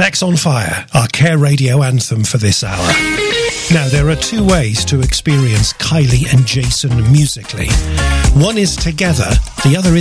Sex on Fire, our Care Radio anthem for this hour. Now, there are two ways to experience Kylie and Jason musically. One is together, the other is